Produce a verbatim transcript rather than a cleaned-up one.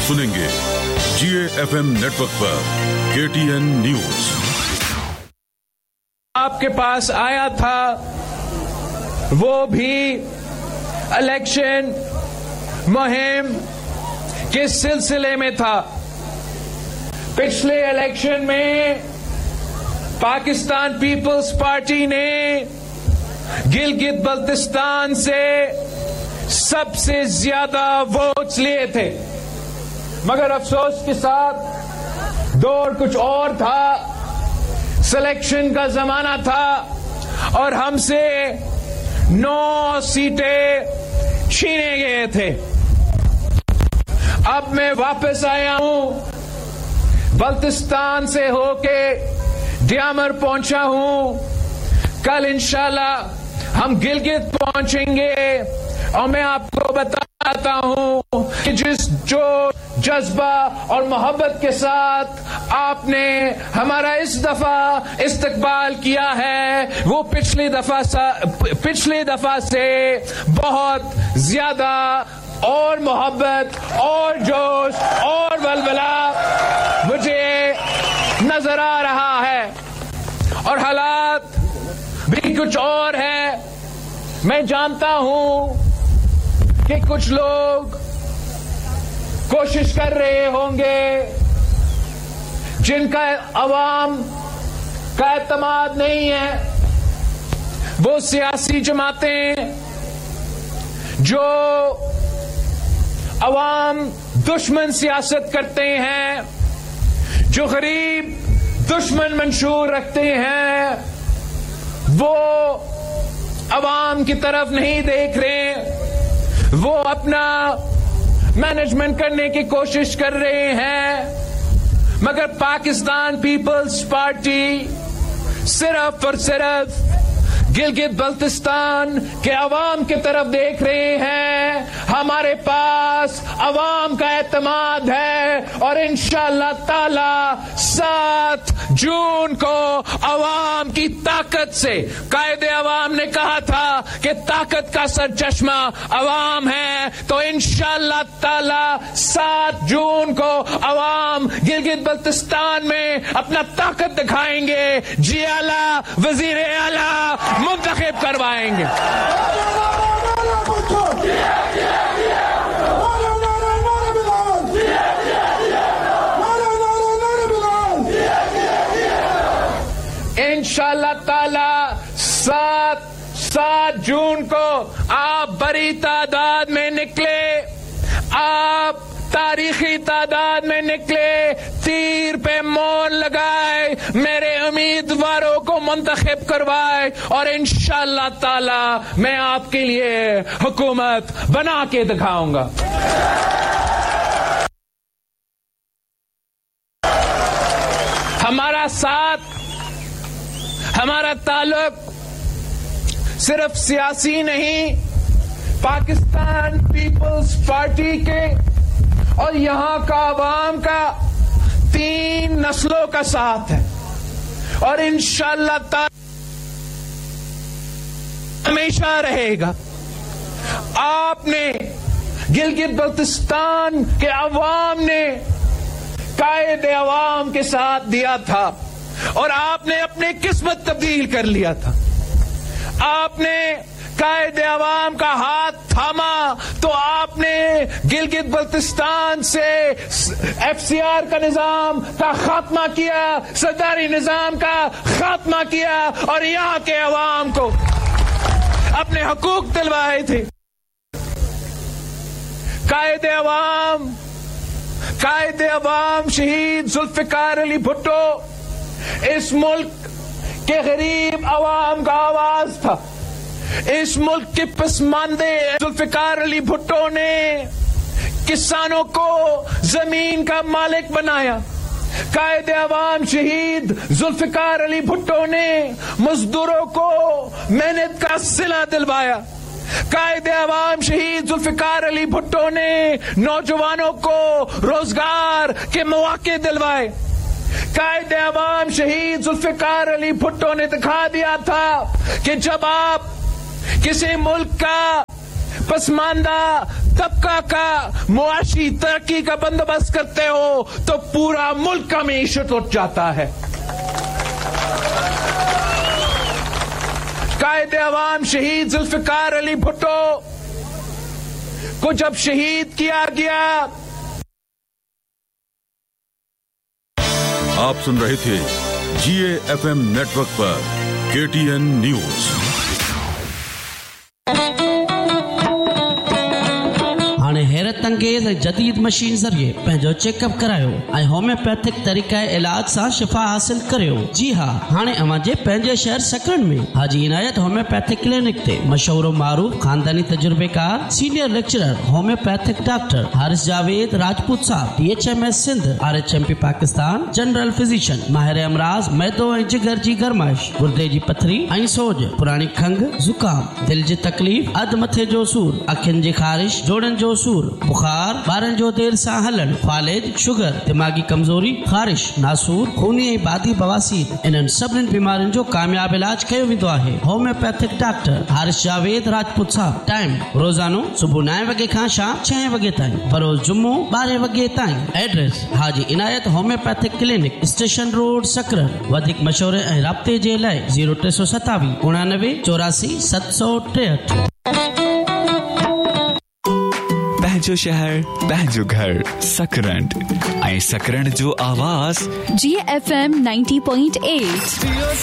सुनेंगे जीए FM network पर KTN news. आपके पास आया था वो भी इलेक्शन मुहिम के सिलसिले में था। पिछले इलेक्शन में पाकिस्तान पीपल्स पार्टी ने गिलगित बल्तिस्तान से सबसे ज्यादा वोट्स लिए थे, मगर अफसोस के साथ दौर कुछ और था, सिलेक्शन का जमाना था और हमसे नौ सीटें छीने गए थे। अब मैं वापस आया हूं, बल्तिस्तान से होके डियामर पहुंचा हूं। कल इंशाल्लाह हम गिलगित पहुंचेंगे और मैं आपको बताता हूं कि जिस जो जज्बा और मोहब्बत के साथ आपने हमारा इस दफा इस्तकबाल किया है, वो पिछली दफा पिछली दफा से बहुत ज्यादा और मोहब्बत और जोश और बलबला मुझे नजर आ रहा है। और हालात भी कुछ और है। मैं जानता हूं कि कुछ लोग कोशिश कर रहे होंगे जिनका अवाम का एतमाद नहीं है, वो सियासी जमातें जो अवाम दुश्मन सियासत करते हैं, जो गरीब दुश्मन मंशूर रखते हैं, वो अवाम की तरफ नहीं देख रहे। वो अपना मैनेजमेंट करने की कोशिश कर रहे हैं, मगर पाकिस्तान पीपल्स पार्टी सिर्फ और सिर्फ गिलगित बल्तिस्तान के अवाम की तरफ देख रहे हैं। हमारे पास अवाम का एतमाद है और इंशाअल्लाह ताला सात जून को अवाम की ताकत से, कायदे अवाम ने कहा था कि ताकत का सरचश्मा अवाम है, तो इंशाअल्लाह ताला सात जून को अवाम गिलगित बल्तिस्तान में अपना ताकत दिखाएंगे, जी आला वजीर आला मुंतखब करवाएंगे। इंशाअल्लाह ताला सात सात जून को आप बड़ी तादाद में निकले, आप तारीखी तादाद में निकले, तीर पे मोहर लगाए, मेरे उम्मीदवारों को मुंतखब करवाए और इंशाअल्लाह ताला मैं आपके लिए हुकूमत बना के दिखाऊंगा। हमारा साथ, हमारा ताल्लुक सिर्फ सियासी नहीं, पाकिस्तान पीपल्स पार्टी के और यहां का आवाम का तीन नस्लों का साथ है और इंशाअल्लाह ताला हमेशा रहेगा। आपने गिलगित बल्तिस्तान के अवाम ने कायदे अवाम के साथ दिया था और आपने अपनी किस्मत तब्दील कर लिया था। आपने कायदे अवाम का हाथ थामा तो आपने गिलगित बल्तिस्तान से एफसीआर का निजाम का खात्मा किया, सरदारी निजाम का खात्मा किया और यहां के अवाम को अपने हकूक दिलवाए थे। कायदे अवाम कायदे अवाम शहीद जुल्फिकार अली भुट्टो इस मुल्क के गरीब अवाम का आवाज था। इस मुल्क के पसमानदे जुल्फिकार अली भुट्टो ने किसानों को जमीन का मालिक बनाया। कायदे अवाम शहीद जुल्फिकार अली भुट्टो ने मजदूरों को मेहनत का सिला दिलवाया। कायदे अवाम शहीद जुल्फिकार अली भुट्टो ने नौजवानों को रोजगार के मौके दिलवाए। कायदे अवाम शहीद जुल्फिकार अली भुट्टो ने दिखा दिया था कि जब आप किसी मुल्क का पसमानदा طبقہ کا معاشی ترقی کا بندوبست کرتے ہو تو پورا ملک کا معیشت اٹھ جاتا ہے. قائد عوام شہید ذوالفقار علی بھٹو کو جب شہید کیا گیا. آپ سن رہے تھے جی A F M net work پر کے ٹی این نیوز. हाणे हैरत अंगेज़ ऐं जदीद मशीन ज़रिए पंहिंजो चेकअप करायो ऐं होम्योपैथिक तरीक़े इलाज सां शिफ़ा हासिल करियो. जी हा, हाणे अव्हां जे पंहिंजे शहर सकरन में हाजी इनायत होम्योपैथिक क्लिनिक ते मशहूर मारूफ खानदानी तजुर्बेकार senior lecturer homeopathic doctor Haris Javed Rajput साहब D H M S Sindh R H M P Pakistan general physician माहिर अमराज मैदो ऐं जिगर जी गरमाइश गुर्दे जी पथरी ऐं सोज पुराणी खंघ ज़ुकाम दिल जी तकलीफ़ अध मथे जो सूर अखियुनि जी ख़ारिश जोड़नि जो सूर बुखार ॿारनि जो देर सां हलण फालिज शुगर दिमागी कमज़ोरी ख़ारिश नासूर खूनी ऐं बादी बवासीर इन्हनि सभिनी बीमारियुनि जो कामयाब इलाज कयो वेंदो आहे. होम्योपैथिक डॉक्टर हारिस जावेद राजपूत साहब. टाइम रोज़ानो सुबुह नव वॻे खां शाम छह वॻे ताईं, बरोज़ जुम्मो ॿारहं वॻे ताईं. एड्रेस हाजी इनायत होम्योपैथिक क्लिनिक स्टेशन रोड सकरन. वधीक मशवरे ऐं राब्ते जे लाइ ज़ीरो टे सौ सतावीह उणानवे चौरासी सत सौ टेहठि. पंहिंजो शहर पंहिंजो घर सकरंड ऐं सकरंड जो आवाज़ जी F M ninety point eight.